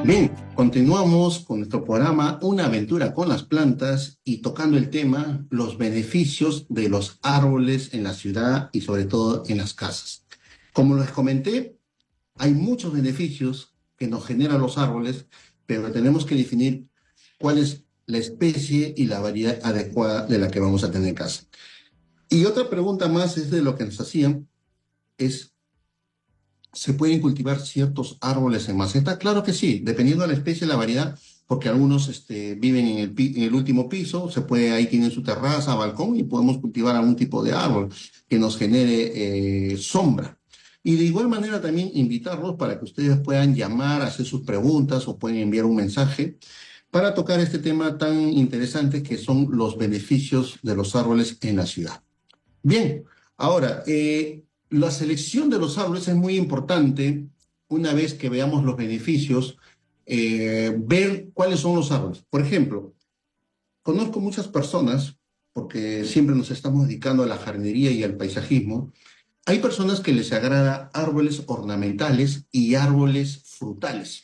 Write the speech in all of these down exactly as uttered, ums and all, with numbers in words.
Bien, continuamos con nuestro programa Una aventura con las plantas y tocando el tema los beneficios de los árboles en la ciudad y sobre todo en las casas. Como les comenté, hay muchos beneficios que nos generan los árboles, pero tenemos que definir cuál es la especie y la variedad adecuada de la que vamos a tener en casa. Y otra pregunta más es de lo que nos hacían, es ¿se pueden cultivar ciertos árboles en maceta? Claro que sí, dependiendo de la especie y la variedad, porque algunos este, viven en el, pi- en el último piso, se puede, ahí tienen su terraza, balcón, y podemos cultivar algún tipo de árbol que nos genere eh, sombra. Y de igual manera también invitarlos para que ustedes puedan llamar, hacer sus preguntas o pueden enviar un mensaje para tocar este tema tan interesante que son los beneficios de los árboles en la ciudad. Bien, ahora, eh, la selección de los árboles es muy importante una vez que veamos los beneficios, eh, ver cuáles son los árboles. Por ejemplo, conozco muchas personas, porque siempre nos estamos dedicando a la jardinería y al paisajismo, hay personas que les agrada árboles ornamentales y árboles frutales.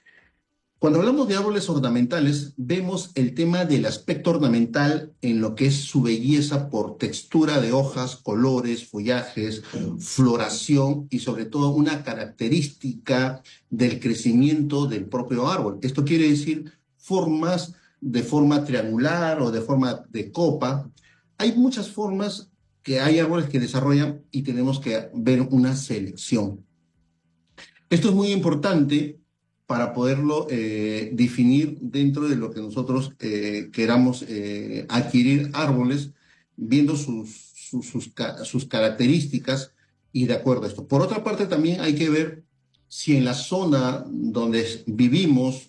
Cuando hablamos de árboles ornamentales, vemos el tema del aspecto ornamental en lo que es su belleza por textura de hojas, colores, follajes, floración y sobre todo una característica del crecimiento del propio árbol. Esto quiere decir formas de forma triangular o de forma de copa. Hay muchas formas que hay árboles que desarrollan y tenemos que ver una selección. Esto es muy importante para poderlo eh, definir dentro de lo que nosotros eh, queramos eh, adquirir árboles, viendo sus, sus, sus, sus características y de acuerdo a esto. Por otra parte, también hay que ver si en la zona donde vivimos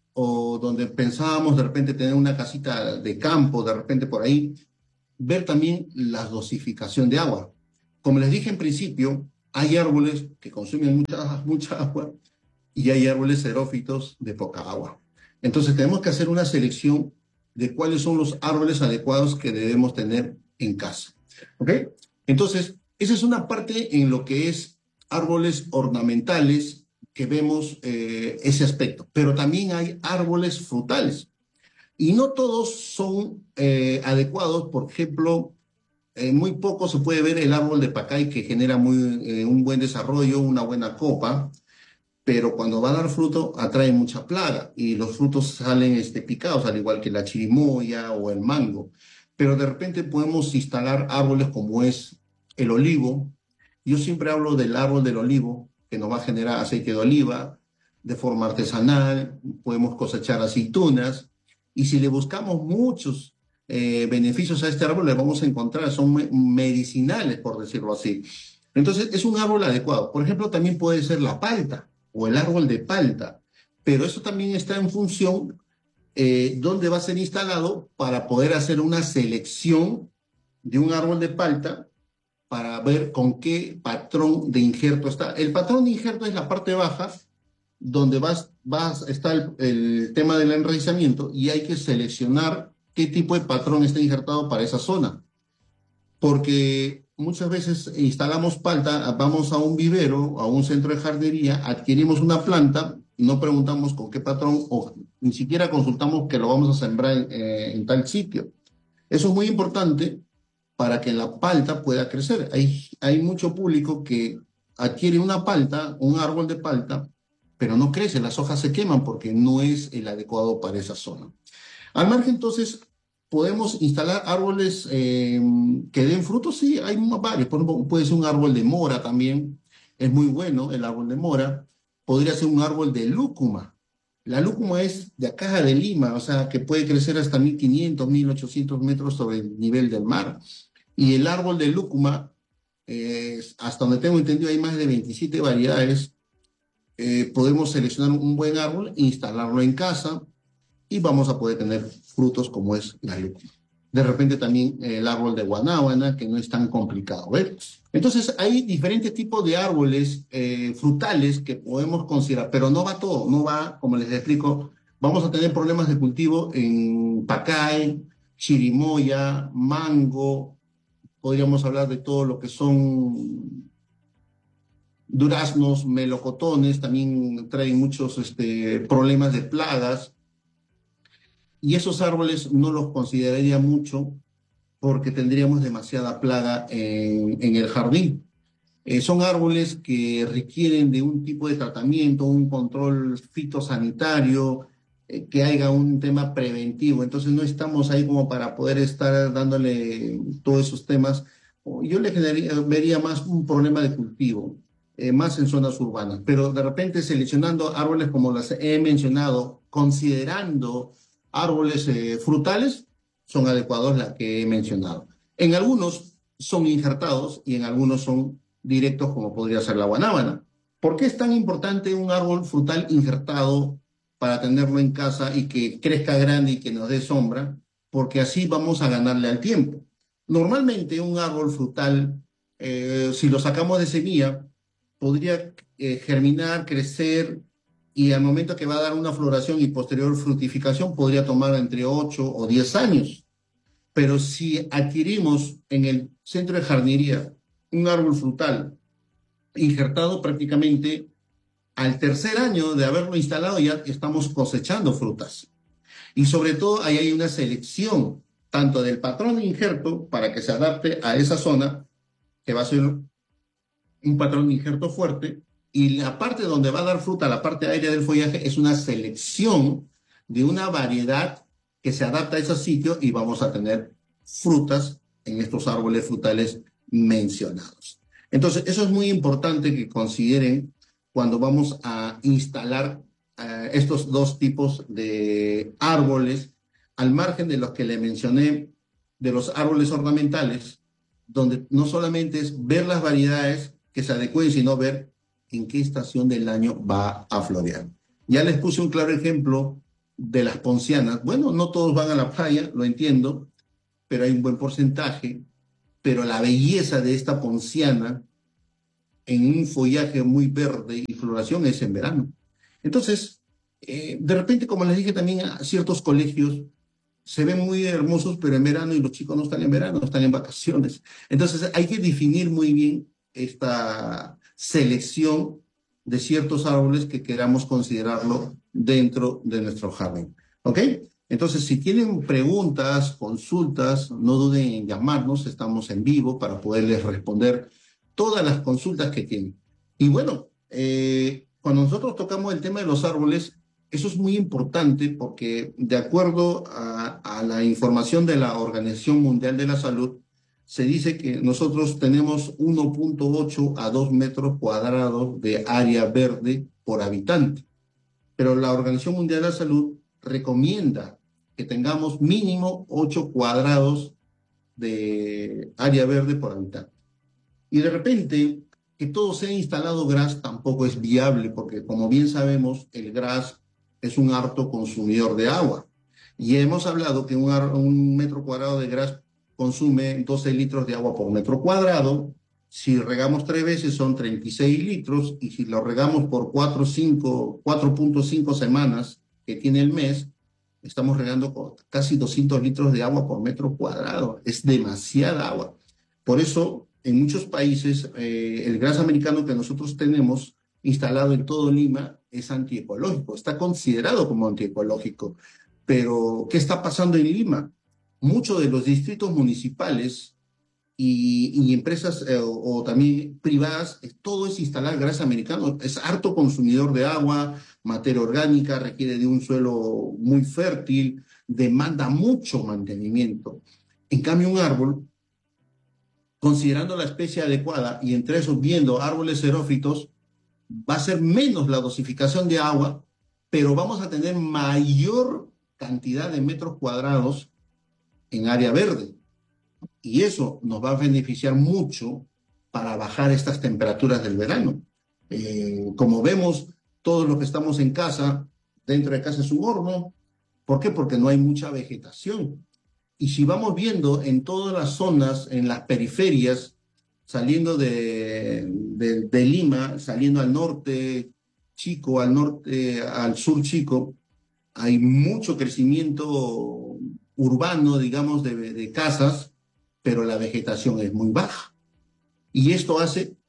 o donde pensábamos de repente tener una casita de campo, de repente por ahí, ver también la dosificación de agua. Como les dije en principio, hay árboles que consumen mucha, mucha agua y hay árboles xerófitos de poca agua. Entonces tenemos que hacer una selección de cuáles son los árboles adecuados que debemos tener en casa. ¿Ok? Entonces, esa es una parte en lo que es árboles ornamentales que vemos eh, ese aspecto. Pero también hay árboles frutales. Y no todos son eh, adecuados. Por ejemplo, en muy poco se puede ver el árbol de pacay que genera muy, eh, un buen desarrollo, una buena copa, pero cuando va a dar fruto atrae mucha plaga y los frutos salen este, picados, al igual que la chirimoya o el mango. Pero de repente podemos instalar árboles como es el olivo. Yo siempre hablo del árbol del olivo, que nos va a generar aceite de oliva de forma artesanal, podemos cosechar aceitunas, y si le buscamos muchos eh, beneficios a este árbol, le vamos a encontrar, son me medicinales, por decirlo así. Entonces, es un árbol adecuado. Por ejemplo, también puede ser la palta o el árbol de palta, pero eso también está en función eh, dónde va a ser instalado para poder hacer una selección de un árbol de palta para ver con qué patrón de injerto está. El patrón de injerto es la parte baja, donde vas, vas, está el, el tema del enraizamiento y hay que seleccionar qué tipo de patrón está injertado para esa zona. Porque muchas veces instalamos palta, vamos a un vivero, a un centro de jardinería, adquirimos una planta, no preguntamos con qué patrón o ni siquiera consultamos que lo vamos a sembrar en, eh, en tal sitio. Eso es muy importante para que la palta pueda crecer. Hay, hay mucho público que adquiere una palta, un árbol de palta, pero no crece, las hojas se queman porque no es el adecuado para esa zona. Al margen, entonces, podemos instalar árboles eh, que den frutos, sí, hay varios. Por ejemplo, puede ser un árbol de mora también, es muy bueno el árbol de mora. Podría ser un árbol de lúcuma. La lúcuma es de acá de Lima, o sea, que puede crecer hasta mil quinientos, mil ochocientos metros sobre el nivel del mar. Y el árbol de lúcuma, eh, hasta donde tengo entendido, hay más de veintisiete variedades. Eh, podemos seleccionar un buen árbol, instalarlo en casa y vamos a poder tener frutos como es la lúcuma. De repente también eh, el árbol de guanábana, que no es tan complicado, ¿ves? Entonces hay diferentes tipos de árboles eh, frutales que podemos considerar, pero no va todo, no va, como les explico, vamos a tener problemas de cultivo en pacay, chirimoya, mango, podríamos hablar de todo lo que son duraznos, melocotones, también traen muchos este, problemas de plagas, y esos árboles no los consideraría mucho porque tendríamos demasiada plaga en, en el jardín. Eh, son árboles que requieren de un tipo de tratamiento, un control fitosanitario, eh, que haya un tema preventivo. Entonces no estamos ahí como para poder estar dándole todos esos temas. O Yo le generaría- vería más un problema de cultivo, eh, más en zonas urbanas, pero de repente seleccionando árboles como las he mencionado, considerando árboles eh, frutales, son adecuados las que he mencionado. En algunos son injertados y en algunos son directos, como podría ser la guanábana. ¿Por qué es tan importante un árbol frutal injertado para tenerlo en casa y que crezca grande y que nos dé sombra? Porque así vamos a ganarle al tiempo. Normalmente un árbol frutal, eh, si lo sacamos de semilla, podría eh, germinar, crecer y al momento que va a dar una floración y posterior fructificación podría tomar entre ocho o diez años. Pero si adquirimos en el centro de jardinería un árbol frutal injertado, prácticamente al tercer año de haberlo instalado ya estamos cosechando frutas. Y sobre todo ahí hay una selección tanto del patrón de injerto para que se adapte a esa zona, que va a ser un patrón de injerto fuerte, y la parte donde va a dar fruta, la parte aérea del follaje, es una selección de una variedad que se adapta a ese sitio y vamos a tener frutas en estos árboles frutales mencionados. Entonces, eso es muy importante que consideren cuando vamos a instalar uh, estos dos tipos de árboles, al margen de los que le mencioné, de los árboles ornamentales, donde no solamente es ver las variedades que se adecúen, sino ver en qué estación del año va a florear. Ya les puse un claro ejemplo de las poncianas. Bueno, no todos van a la playa, lo entiendo, pero hay un buen porcentaje. Pero la belleza de esta ponciana en un follaje muy verde y floración es en verano. Entonces, eh, de repente, como les dije también a ciertos colegios, se ven muy hermosos, pero en verano y los chicos no están en verano, están en vacaciones. Entonces hay que definir muy bien esta selección de ciertos árboles que queramos considerarlo dentro de nuestro jardín. ¿Ok? Entonces, si tienen preguntas, consultas, no duden en llamarnos, estamos en vivo para poderles responder todas las consultas que tienen. Y bueno, eh, cuando nosotros tocamos el tema de los árboles, eso es muy importante porque de acuerdo a, a la información de la Organización Mundial de la Salud, se dice que nosotros tenemos uno punto ocho a dos metros cuadrados de área verde por habitante, pero la Organización Mundial de la Salud recomienda que tengamos mínimo ocho cuadrados de área verde por habitante. Y de repente, que todo sea instalado gras tampoco es viable, porque como bien sabemos, el gras es un harto consumidor de agua. Y hemos hablado que un, un metro cuadrado de gras consume doce litros de agua por metro cuadrado. Si regamos tres veces son treinta y seis litros, y si lo regamos por cuatro punto cinco semanas que tiene el mes, estamos regando casi doscientos litros de agua por metro cuadrado. Es demasiada agua. Por eso, en muchos países, eh, el gras americano que nosotros tenemos instalado en todo Lima es antiecológico, está considerado como antiecológico. Pero, ¿qué está pasando en Lima? Muchos de los distritos municipales y, y empresas eh, o, o también privadas, eh, todo es instalar gras americano. Es harto consumidor de agua, materia orgánica, requiere de un suelo muy fértil, demanda mucho mantenimiento. En cambio, un árbol, considerando la especie adecuada y entre esos viendo árboles xerófitos, va a ser menos la dosificación de agua, pero vamos a tener mayor cantidad de metros cuadrados en área verde. Y eso nos va a beneficiar mucho para bajar estas temperaturas del verano. Eh, como vemos, todos los que estamos en casa, dentro de casa es un horno. ¿Por qué? Porque no hay mucha vegetación. Y si vamos viendo en todas las zonas, en las periferias, saliendo de, de, de Lima, saliendo al norte Chico, al norte, al sur Chico, hay mucho crecimiento urbano, digamos, de, de casas, pero la vegetación es muy baja. Y esto hace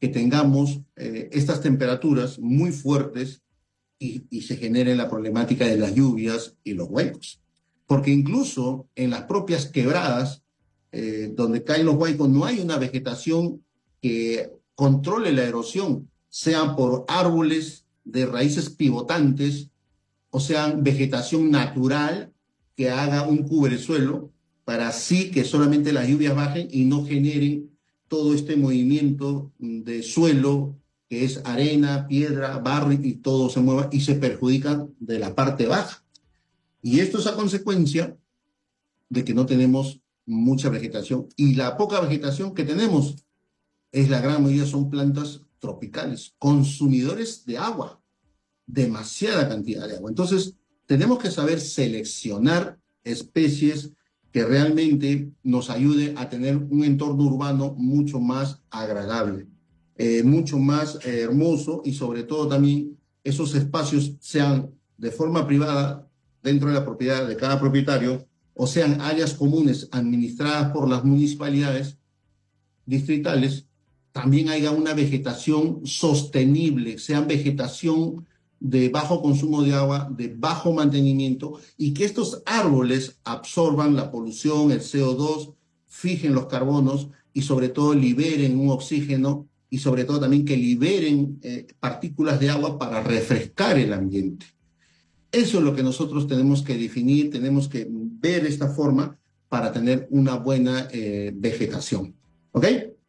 que tengamos eh, estas temperaturas muy fuertes y, y se genere la problemática de las lluvias y los huecos. Porque incluso en las propias quebradas, eh, donde caen los huecos, no hay una vegetación que controle la erosión, sean por árboles de raíces pivotantes o sean vegetación natural que haga un cubresuelo para así que solamente las lluvias bajen y no generen todo este movimiento de suelo que es arena, piedra, barro y todo se mueva y se perjudica de la parte baja. Y esto es a consecuencia de que no tenemos mucha vegetación y la poca vegetación que tenemos es la gran mayoría son plantas tropicales, consumidores de agua, demasiada cantidad de agua. Entonces, tenemos que saber seleccionar especies que realmente nos ayude a tener un entorno urbano mucho más agradable, eh, mucho más eh, hermoso y sobre todo también esos espacios sean de forma privada dentro de la propiedad de cada propietario o sean áreas comunes administradas por las municipalidades distritales, también haya una vegetación sostenible, sean vegetación de bajo consumo de agua, de bajo mantenimiento, y que estos árboles absorban la polución, el C O dos, fijen los carbonos y sobre todo liberen un oxígeno y sobre todo también que liberen eh, partículas de agua para refrescar el ambiente. Eso es lo que nosotros tenemos que definir, tenemos que ver esta forma para tener una buena eh, vegetación. ¿Ok?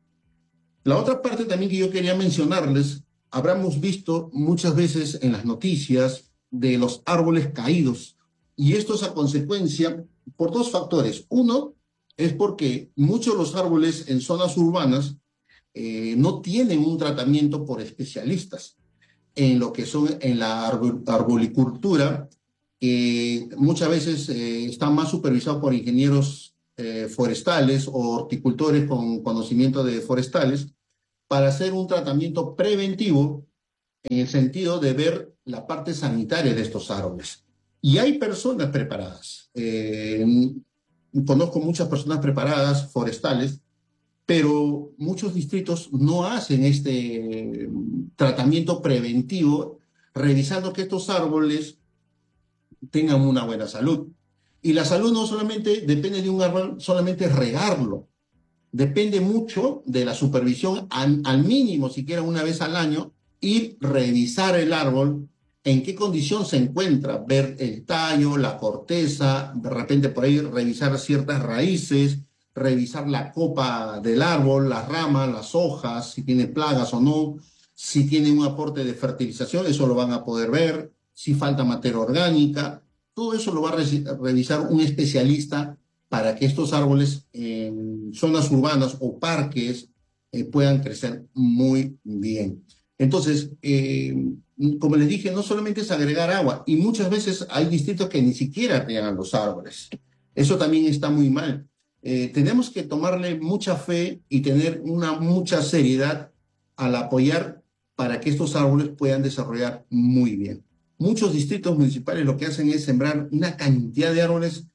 La otra parte también que yo quería mencionarles, habremos visto muchas veces en las noticias de los árboles caídos. Y esto es a consecuencia por dos factores. Uno es porque muchos de los árboles en zonas urbanas eh, no tienen un tratamiento por especialistas en lo que son en la arbolicultura, que muchas veces eh, están más supervisados por ingenieros eh, forestales o horticultores con conocimiento de forestales, para hacer un tratamiento preventivo en el sentido de ver la parte sanitaria de estos árboles. Y hay personas preparadas. Eh, conozco muchas personas preparadas, forestales, pero muchos distritos no hacen este tratamiento preventivo, revisando que estos árboles tengan una buena salud. Y la salud no solamente depende de un árbol, solamente regarlo. Depende mucho de la supervisión al, al mínimo, siquiera una vez al año, y revisar el árbol, en qué condición se encuentra, ver el tallo, la corteza, de repente por ahí revisar ciertas raíces, revisar la copa del árbol, las ramas, las hojas, si tiene plagas o no, si tiene un aporte de fertilización, eso lo van a poder ver, si falta materia orgánica, todo eso lo va a revisar un especialista para que estos árboles en zonas urbanas o parques eh, puedan crecer muy bien. Entonces, eh, como les dije, no solamente es agregar agua, y muchas veces hay distritos que ni siquiera riegan los árboles. Eso también está muy mal. Eh, tenemos que tomarle mucha fe y tener una mucha seriedad al apoyar para que estos árboles puedan desarrollar muy bien. Muchos distritos municipales lo que hacen es sembrar una cantidad de árboles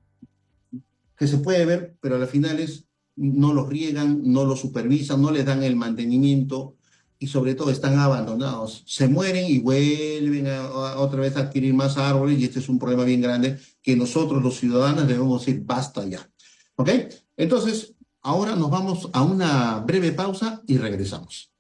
que se puede ver, pero a las finales no los riegan, no los supervisan, no les dan el mantenimiento y sobre todo están abandonados. Se mueren y vuelven a, a, otra vez a adquirir más árboles y este es un problema bien grande que nosotros los ciudadanos debemos decir basta ya. ¿Ok? Entonces, ahora nos vamos a una breve pausa y regresamos.